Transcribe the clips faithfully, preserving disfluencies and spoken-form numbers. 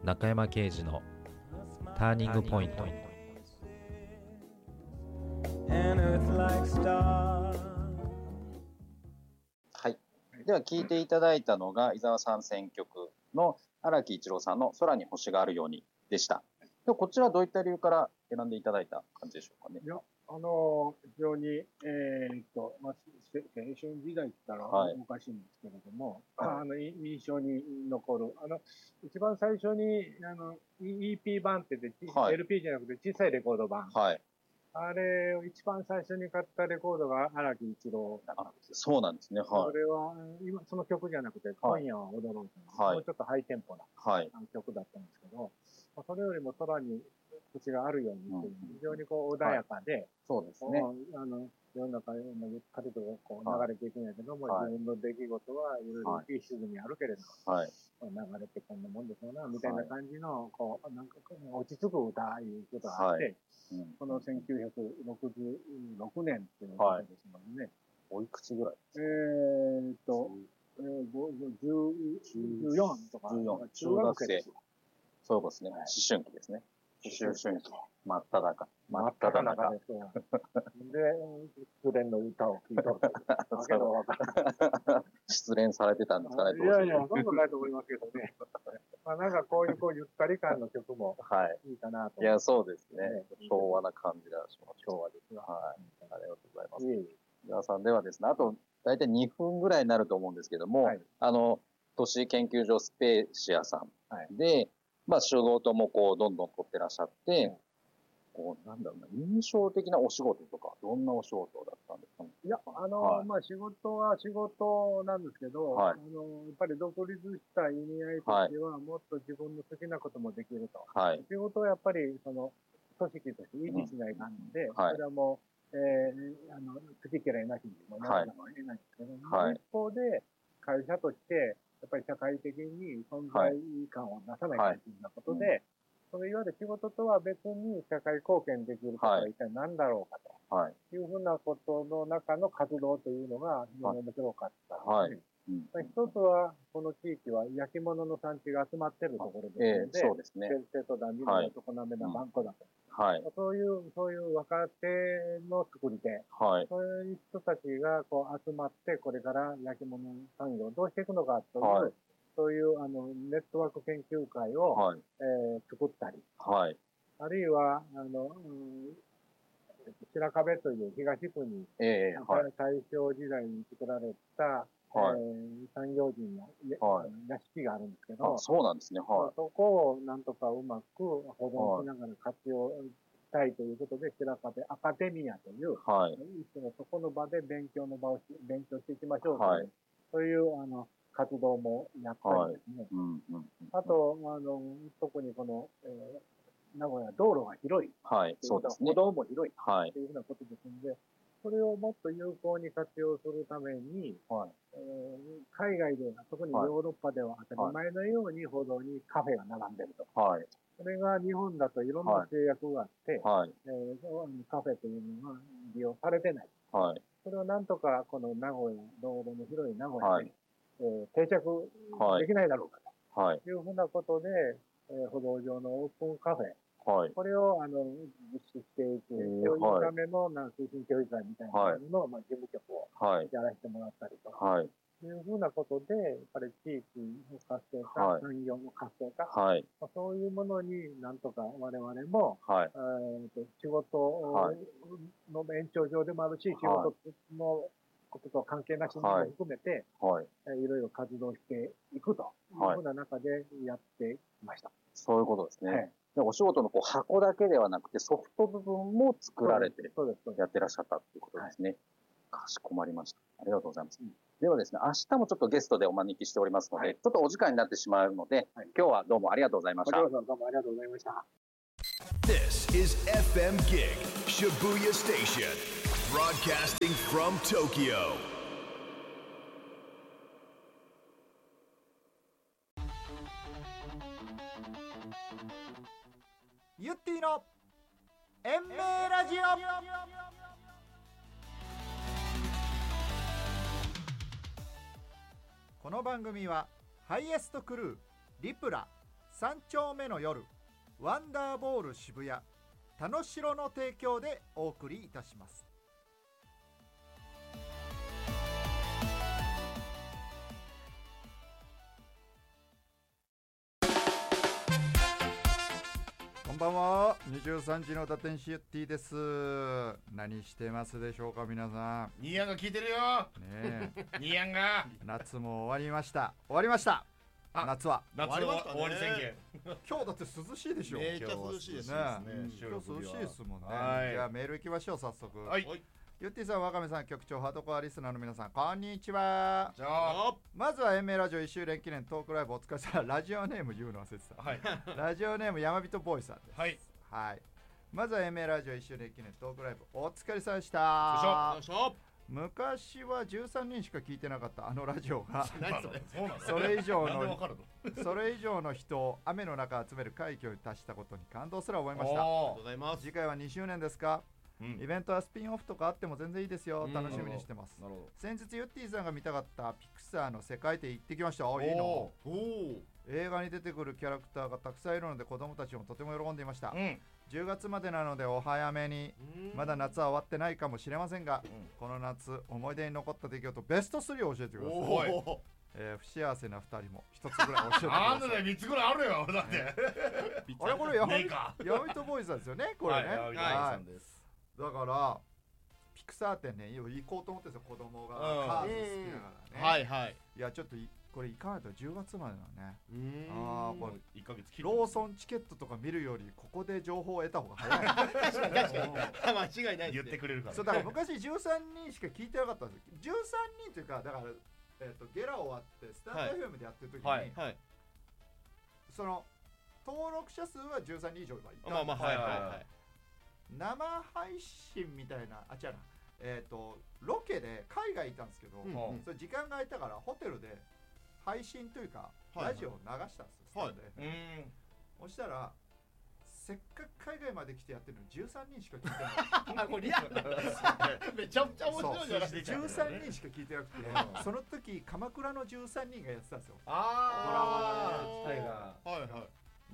中山圭司のターニングポイント。 はい、では聴いていただいたのが伊沢さん選曲の荒木一郎さんの空に星があるようにでした。ではこちらどういった理由から選んでいただいた感じでしょうかね。 いや、あの非常に、えー、っと、まあ、青春時代って言ったらおかしいんですけれども、はい、あの印象に残る、あの一番最初にあの イーピー 版ってで、はい、エルピー じゃなくて小さいレコード版、はい、あれを一番最初に買ったレコードが荒木一郎だったんですよ。 そうなんですね。はい。 それは今その曲じゃなくて、今夜は踊ろうと、はい、もうちょっとハイテンポな、はい、曲だったんですけど、それよりも空に星があるようにという、非常にこう穏やかで、はい、 そうですね。 あの世の中のゆったりとこう流れていくんやけども、はい、自分の出来事はいろいろ浮き沈みあるけれども、はい、流れてこんなもんでしょうなみたいな感じのこうなんか落ち着く歌いうことがあって、はいうん、このせんきゅうひゃくろくじゅうろくねんっていうことですのでね、はい、 おいくつぐらいですか？ えーっと、えー、じゅうよんとか中学生ですよ。そうですね、思春期ですね。思春期真っ只中真っ只中ですよ。で、失恋の歌を聴いとる。だけど分からん。 失恋されてたんですかね。 いやいや、そんなことないと思いますけどね。まあなんかこういうこうゆったり感の曲もいいかなと、 はい。いや、そうですね。昭和な感じがします。昭和ですが。はい。ありがとうございます。伊沢さんではですね、あと大体にふんぐらいになると思うんですけども、はい、あの、都市研究所スペーシアさんで、はいまあ仕事もこうどんどん取ってらっしゃって、うん、こうなんだろうな、印象的なお仕事とか、どんなお仕事だったんですかね。 いや、あの、はい、まあ仕事は仕事なんですけど、はい、あの、やっぱり独立した意味合いとしては、はい、もっと自分の好きなこともできると。はい、仕事はやっぱり、その、組織として維持しないかんので、うんはい、それはもう、えー、あの、好き嫌いなしにもならざるを得ないんですけど、はい、一方で、会社として、やっぱり社会的に存在感を出さないというようなことで、はいはいそのいわゆる仕事とは別に社会貢献できることは一体何だろうかというふうなことの中の活動というのが非常に面白かったですね。はい、一つは、この地域は焼き物の産地が集まっているところですので、えー、そうですね。先生と男児の男なめなバンコだと。はい、そういう、そういう若手の作り手、はい、そういう人たちがこう集まって、これから焼き物産業をどうしていくのかという、はいそういうあのネットワーク研究会を、はいえー、作ったり、はい、あるいはあの、うん、白壁という東区に、えーはい、大正時代に作られた、はいえー、産業人の、はい、屋敷があるんですけど、 そうなんですね、はい、 そこをなんとかうまく保存しながら活用したいということで、白壁アカデミアという、はい、そこの場で勉強の場を勉強していきましょうという、はい、そういうあの活動もやったりですね。はいうんうん、あと、あの、特にこの、えー、名古屋道路が広い。はい、そうですね。歩道も広い。はい。というふうなことですので、それをもっと有効に活用するために、はいえー、海外では、特にヨーロッパでは当たり前のように歩道にカフェが並んでると。はい。それが日本だといろんな制約があって、はいえー、カフェというのが利用されてない。はい。それをなんとか、この名古屋、道路の広い名古屋で、はいえー、定着できないだろうかと、はい、いうふうなことで、えー、歩道上のオープンカフェ、はい、これをあの実施していく、えー、そういうためのなん推進協議会みたいなものの、はいまあ、事務局をやらせてもらったりとか、はい、いうふうなことで、やっぱり地域の活性化、はい、産業の活性化、はいまあ、そういうものになんとか我々も、はいえー、と仕事の延長上でもあるし、仕事のことと関係なしにも含めて、はいはい、いろいろ活動していくというふうな中でやってきました。 そういうことですね。はい、でお仕事のこう箱だけではなくてソフト部分も作られてやってらっしゃったということですね。はい、かしこまりました。ありがとうございます。うん、ではですね、明日もちょっとゲストでお招きしておりますので、はい、ちょっとお時間になってしまうので、はい、今日はどうもありがとうございました。 どうもありがとうございました。 This is エフエム Gig Shibuya Station, broadcasting from Tokyo. ゆってぃの延命ラジオ。この番組はハイエストクルー、リプラ、 三丁目の夜ワンダーボール渋谷田野城の提供でお送りいたします。こんばんは。にじゅうさんじの打点師ユッティです。何してますでしょうか皆さん。 ニーヤンが聞いてるよねえニーヤンが夏も終わりました。終わりました。夏は夏の終わり宣言。 今日だって涼しいでしょ。 めっちゃ涼しいですね。 今日涼しいですもんね。じゃあメール行きましょう早速。 はいユッティさん、ワカメさん、局長、ハードコアリスナーの皆さん、こんにちは。 じゃあまずは延命ラジオいっしゅうねん記念トークライブお疲れ様。ラジオネーム言うの忘れてた。 はい、 ラジオネーム山人ボーイさんです。 はい、 はい、まずは延命ラジオいっしゅうねん記念トークライブお疲れ様でした。 よいしょ。 昔はじゅうさんにんしか聞いてなかったあのラジオが何それそれ以上のそれ以上の人を雨の中集める快挙に達したことに感動すら覚えました。 ありがとうございます。 次回はにしゅうねんですか。うん、イベントはスピンオフとかあっても全然いいですよ。楽しみにしてます。なるほど。先日ユッティさんが見たかったピクサーの世界展行ってきました。あ、いいの。お映画に出てくるキャラクターがたくさんいるので子供たちもとても喜んでいました。うん、じゅうがつまでなのでお早めに。まだ夏は終わってないかもしれませんが、うん、この夏思い出に残った出来事ベストスリーを教えてください。おえー、不幸せなふたりも一つぐらい教えてください。 なんでだよ、みっつぐらいあるよだって、ね、 あれこれヤミトボーイズさんですよねこれね。 はい、はい、ですだからピクサー展ね行こうと思ってるんですよ。子供がカーズ好きだからね。 はいはい。 いやちょっとこれ行かないとじゅうがつまでだね。 うーん。あこれいっかげつ切る。 ローソンチケットとか見るよりここで情報を得た方が早い。 確かに確かに間違いない。言ってくれるから。 そうだから昔じゅうさんにんしか聞いてなかったんですよ。じゅうさんにんというかだからえっとゲラ終わってスタンド エフエム でやってる時に、はいはい、その登録者数はじゅうさんにん以上はいたんですよ。まあまあはいはいはい。生配信みたいなあ違うなえっ、ー、とロケで海外いたんですけど、うんうん、それ時間が空いたからホテルで配信というか、はいはい、ラジオを流したんですよ、はい、スタンドで、はい、そしたらせっかく海外まで来てやってるのにじゅうさんにんしか聞いてないあこれリアルめちゃめちゃ面白いじゃないですか。 じゅうさんにんしか聞いてなくて、うん、その時鎌倉のじゅうさんにんがやってたんですよ。 あドラマの機会が、はいはい、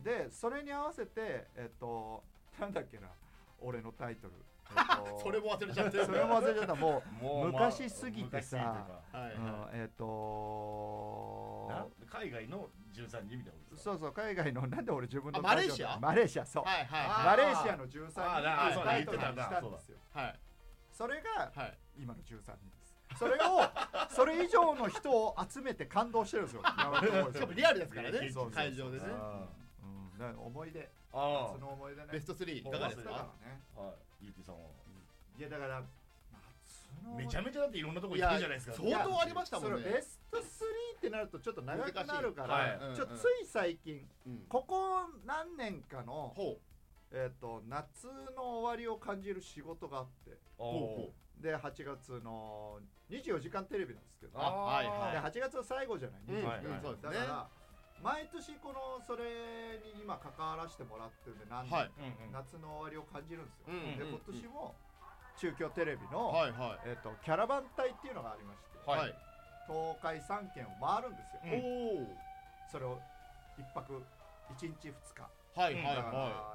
でそれに合わせてえっ、ー、となんだっけな俺のタイトル、 えっと、それも忘れちゃってそれも忘れちゃったもう、もう昔すぎてさ、はいはい、うん、えっ、ー、と海外のじゅうさんにんみたいなことですか。 そうそう海外のなんで俺自分のマレーシアマレーシアそう、はいはい、マレーシアのじゅうさんにんをタイトルにしたんですよ。 はい、 それが、はい、今のじゅうさんにんです。それをそれ以上の人を集めて感動してるんですよ。しかもリアルですからね会場でね。 思い出、 あ夏の思い出ね。 ベストスリーいかがですか。 はい、 ゆうてぃさんは。 いやだからめちゃめちゃだっていろんなとこ行ってるじゃないですか。相当ありましたもんね。 ベストスリーってなるとちょっと長くなるから、ちょっとつい最近ここ何年かのえっと夏の終わりを感じる仕事があって、ではちがつのにじゅうよじかんテレビなんですけど、ではちがつは最後じゃない。だから毎年このそれに今関わらせてもらってるんで何年、はい、夏の終わりを感じるんですよ。うんうん、で今年も中京テレビの、はいはい、えーと、キャラバン隊っていうのがありまして、はい、東海さんけんを回るんですよ。うん、それをいっぱくいちにちふつか、はいはいはい、だから、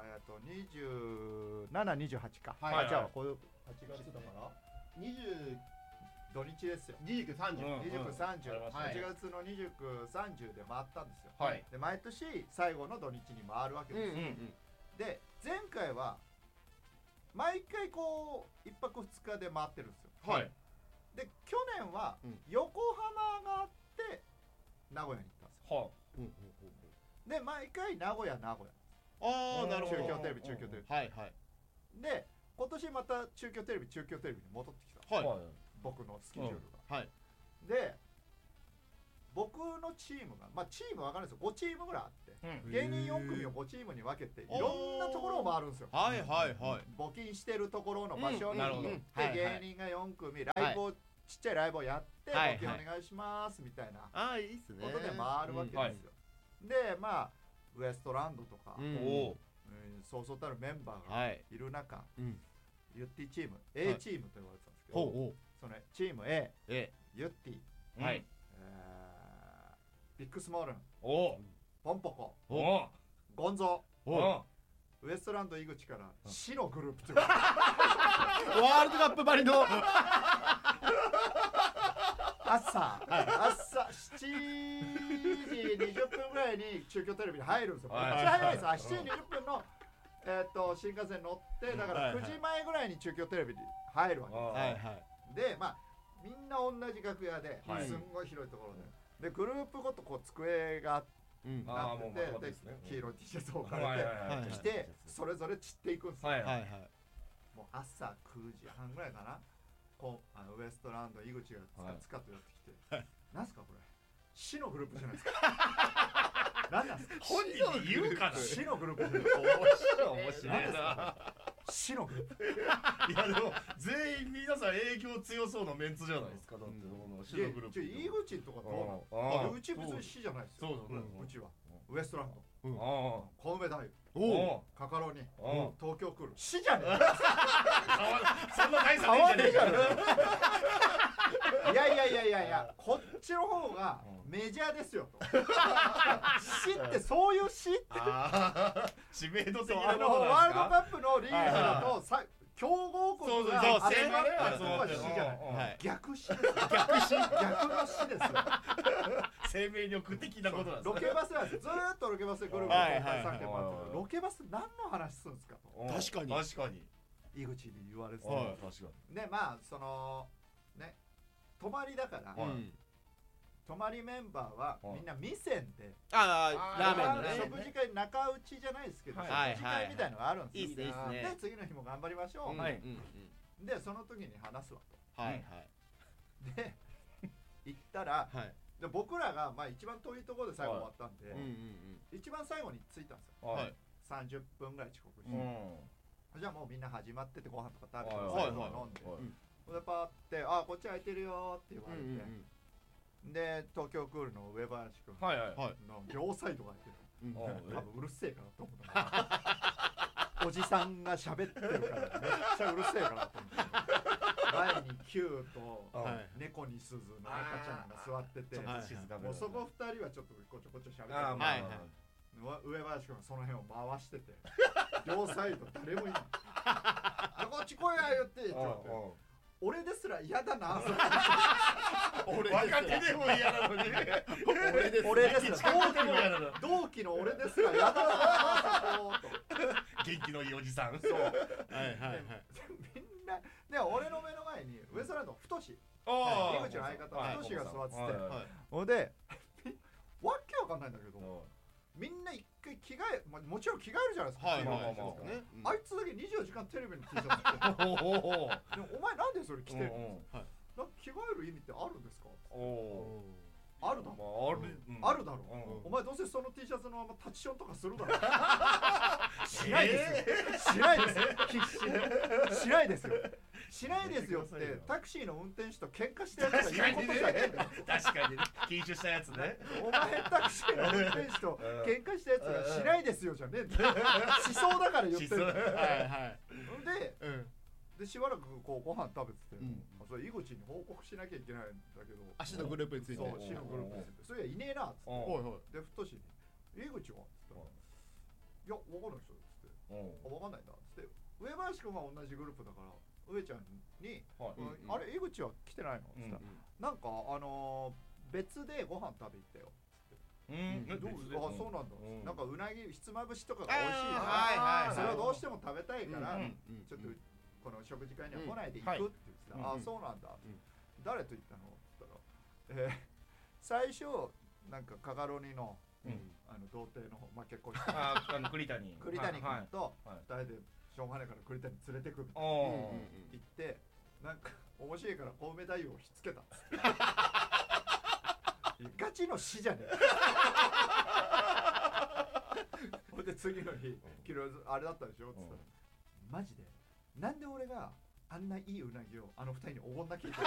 えー、とにじゅうなな、にじゅうはちか、はいはい、あじゃあこれはちがつだからにじゅう土日ですよ。 にじゅうく、さんじゅう、 にじゅうく、さんじゅう、はちがつのにじゅうく、さんじゅうで回ったんですよ。はい、で毎年最後の土日に回るわけですよ。うんうんうん、で前回は毎回こういっぱくふつかで回ってるんですよ。はい、で去年は横浜があって名古屋に行ったんですよ。はい、うんうんうん、で毎回名古屋名古屋。 ああなるほど。 中京テレビ中京テレビ。 はいはい。 で今年また中京テレビ中京テレビに戻ってきた。はい。僕のスケジュールが、うん、はい、で僕のチームがまあチーム分かるんですよ。ごチームぐらいあって、うん、芸人よんくみをごチームに分けていろんなところを回るんですよ。 はいはいはい。 募金してるところの場所に行って、うん、芸人がよんくみライブを、はい、ちっちゃいライブをやって、はい、募金お願いしますみたいなことで回るわけですよ。はい、でまあウエストランドとか、うんうん、そうそうたるメンバーがいる中、はい、うん、ユッティチーム A チームと言われてたんですけど、はい、そのチーム A、A、ユッティ、はい、えー、ビッグスモールン、おポンポコ、おゴンゾーウエストランド井口から死のグループというワールドカップばりの朝、朝しちじにじゅっぷんぐらいに中京テレビに入るんですよ。めっちゃ早いです。しちじにじゅっぷんの、えー、と新幹線乗ってだからくじまえぐらいに中京テレビに入るわけです。はいはい、でまあみんな同じ楽屋で、はい、すんごい広いところで、でグループごとこう机があって。うん、なってて、で、ね、黄色い T シャツを置かれて着てそれぞれ散っていくんですよ、はいはいはい、もう朝くじはんぐらいかな、こうあのウエストランド井口がつかつかとやってきて、はい、なんすかこれ死のグループじゃないですか何なんですか本人に言うかな死のグループじゃないですか面白いな死のグループいやでも全員皆さん影響強そうなメンツじゃないですか。だって死のグループ井口とかどうなの？うち別に死じゃないですよ。うちはウエストランド、小梅太夫、カカロニ、東京来る死じゃねえそんな大差ねえじゃねえかいやいやいやいやいやこっちの方がメジャーですよと死ってそういう死って知名度的なものなんですか。ワールドカップのリーグだとさ強豪国が集まってそこは死じゃない。逆死です。逆死逆の死ですよ。 生命力的なことなんです。 ロケバスなんです。ずーっとロケバスでぐるぐるさんけん回ってロケバス何の話するんですかと。 確かに確かに井口に言われてた。 確かに。 でまあそのね泊まりだから。泊まりメンバーはみんな店でああラーメンのね食事会中打ちじゃないですけど食事会みたいのがあるんですよ。 いいですね。 で次の日も頑張りましょう。でその時に話すわと。はいはい。で行ったらで僕らがまあ一番遠いところで最後終わったんで一番最後に着いたんですよ。さんじゅっぷんぐらい遅刻してじゃあもうみんな始まっててご飯とか食べて最後飲んででパーって「あこっち空いてるよ」って言われて。で東京クールの上林くんの両サイドが空いてる、多分うるせえかなと思ったおじさんが喋ってるからめっちゃうるせえかなと思った前に Q と猫に鈴の赤ちゃんが座っててもうそこふたりはちょっとこちょこちょ喋ってる上林くんがその辺を回してて両サイド誰もいないこっち来いや言ってって言って俺ですら嫌だな俺若手でも嫌なのに俺ですら同期の俺ですら嫌だな元気のいいおじさんそうはいはいはいみんなで俺の目の前にウエストランド太し井口の相方太しが座っててほんでわけわかんないんだけどみんな一回着替え、まあ、もちろん着替えるじゃないですか。あいつだけにじゅうよじかんテレビの T シャツ着てでもお前なんでそれ着てるのなんか着替える意味ってあるんですかあるだろあるだろお前どうせその T シャツのままタッチションとかするだろしないですよしないですよ必死でしないですよしないですよってタクシーの運転手と喧嘩したやつが言うことじゃねえんだよ確かにね緊張したやつねお前タクシーの運転手と喧嘩したやつがしないですよじゃねえんだよしそうだから言ってるんだよはいはいででしばらくこうご飯食べてて、うん、それ井口に報告しなきゃいけないんだけど足のグループについてそう足のグループについてそれはいねえなっつってでふとしに井口はっつったらいやわかんない人っつってあわかんないんだっつって上林くんは同じグループだから上ちゃんに、はいうん、あれ井口は来てないのっつったら、うんうん、なんかあのー、別でご飯食べ行ったようん、どうあそうなんだ、うん、なんかうなぎひつまぶしとかが美味しいから、はいはい、それをどうしても食べたいから、うんうん、ちょっとこの食事会には来ないで行くって言ってた、うんはい、あそうなんだ、うん、誰と言ったのって言ったら、えー、最初なんかカガロニの、うん、あの童貞の、まあ、結婚したああの栗谷栗谷君とふたりでしょうがないから栗谷連れてくみたいな、うん、言ってなんか面白いから小梅太夫をひっつけたっつってガチの死じゃねえほんで次の日昨日あれだったでしょっつったら、うん、マジでなんで俺があんないいうなぎをあの二人におごんなきゃいけない